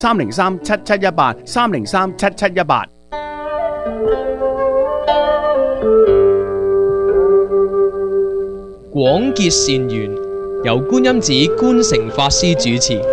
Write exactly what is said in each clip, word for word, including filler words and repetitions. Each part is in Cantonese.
三零三七七一八，三零三七七一八。 廣結善緣，由觀音寺觀誠法師主持。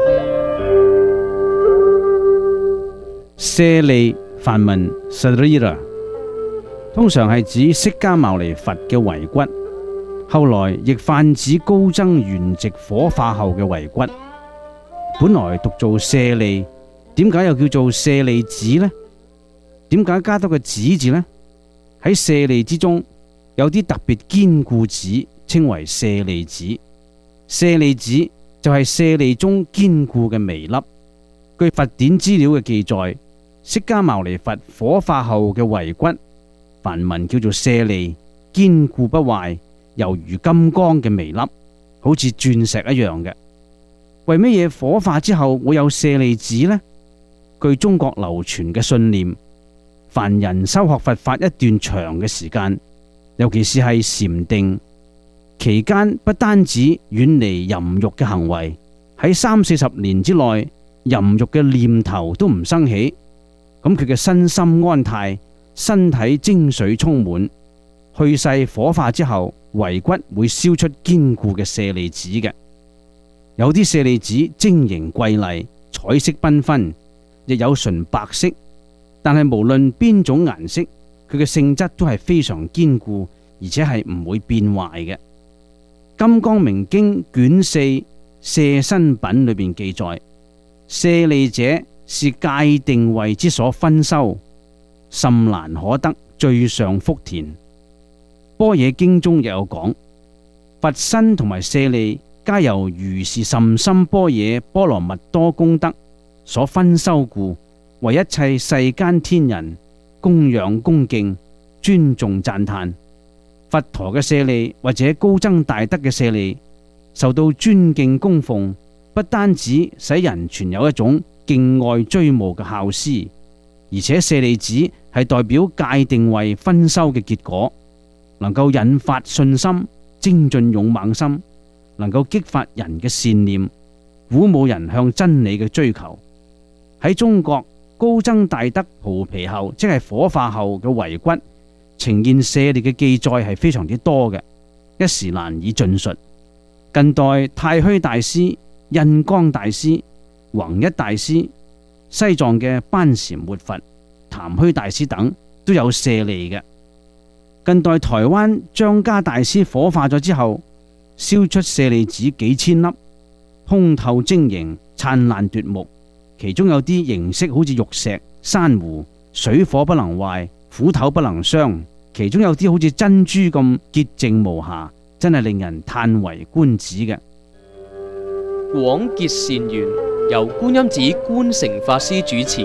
舍利梵文 Sarira 通常係指釋迦牟尼佛嘅遺骨，後來亦泛指高僧圓寂火化後嘅遺骨。本來讀做舍利，點解又叫做舍利子呢？點解加多個子字呢？喺舍利之中有啲特別堅固子，稱為舍利子。舍利子就係舍利中堅固嘅微粒。據佛典資料嘅記載，釋迦牟尼佛火化後嘅遺骨，梵文叫做舍利，堅固不壞，猶如金剛嘅微粒，好似鑽石一樣嘅。為乜嘢火化之後會有舍利子呢？據中國流傳嘅信念，凡人修學佛法一段長嘅時間，尤其是係禪定期間，不單止遠離淫欲嘅行為，喺三四十年之內，淫欲嘅念頭都唔生起。咁佢嘅身心安泰，身體精髓充滿，去世火化之後，遺骨會燒出堅固嘅舍利子嘅。有啲舍利子晶瑩瑰麗，彩色繽紛，亦有純白色。但係無論邊種顏色，佢嘅性質都係非常堅固，而且係唔會變壞嘅。《金剛明經》卷四舍身品裏邊記載，舍利者是戒定慧之所分修，甚難可得最上福田。般若經中亦有講，佛身同埋舍利皆由如是甚深般若波羅蜜多功德所分修故，為一切世間天人供養恭敬、尊重讚歎。佛陀嘅舍利或者高僧大德嘅舍利受到尊敬供奉，不單止使人存有一種敬愛追慕嘅孝思，而且舍利子係代表戒定慧分修嘅結果，能夠引發信心、精進勇猛心，能夠激發人嘅善念，鼓舞人向真理嘅追求。喺中國，高僧大德荼毗後，即係火化後嘅遺骨，呈現舍利嘅記載係非常之多嘅，一時難以盡述。近代太虛大師、印光大師、弘一大師、西藏嘅班禪活佛、倓虛大師等都有舍利嘅。近代台灣張家大師火化咗之後，燒出舍利子幾千粒，通透晶瑩，燦爛奪目。其中有啲形式好似玉石、珊瑚，水火不能壞，斧頭不能傷。其中有啲好似珍珠咁潔淨無瑕，真係令人嘆為觀止嘅。 廣結善緣，由觀音寺觀誠法師主持。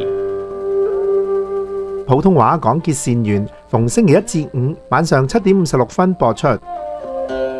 普通話廣結善緣，逢星期一至五晚上七點五十六分播出。